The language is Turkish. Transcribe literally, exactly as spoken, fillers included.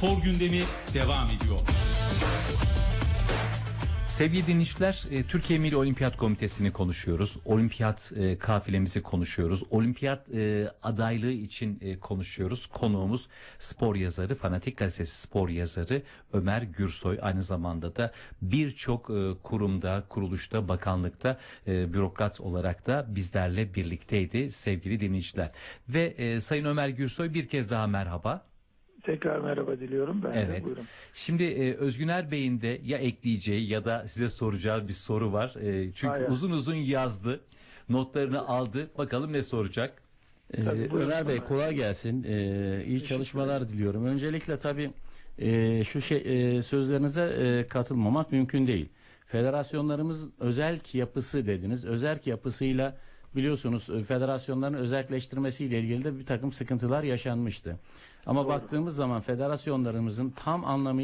spor gündemi devam ediyor. Sevgili dinleyiciler, e, Türkiye Milli Olimpiyat Komitesi'ni konuşuyoruz. Olimpiyat e, kafilemizi konuşuyoruz. Olimpiyat e, adaylığı için e, konuşuyoruz. Konuğumuz spor yazarı, Fanatik Gazetesi spor yazarı Ömer Gürsoy. Aynı zamanda da birçok e, kurumda, kuruluşta, bakanlıkta e, bürokrat olarak da bizlerle birlikteydi sevgili dinleyiciler. Ve e, Sayın Ömer Gürsoy, bir kez daha merhaba. Tekrar merhaba diliyorum. Ben Evet. de buyurun. Şimdi e, Özgüner Bey'in de ya ekleyeceği ya da size soracağı bir soru var. E, çünkü Hayır. uzun uzun yazdı. Notlarını aldı. Bakalım ne soracak? Ee, Tabii, buyurun. Ömer Bey kolay gelsin. Ee, iyi çalışmalar diliyorum. Öncelikle tabii e, şu şey e, sözlerinize e, katılmamak mümkün değil. Federasyonlarımız özerk yapısı dediniz. Özerk yapısıyla biliyorsunuz e, federasyonların özelleştirmesiyle ilgili de bir takım sıkıntılar yaşanmıştı. Ama Doğru. baktığımız zaman federasyonlarımızın tam anlamıyla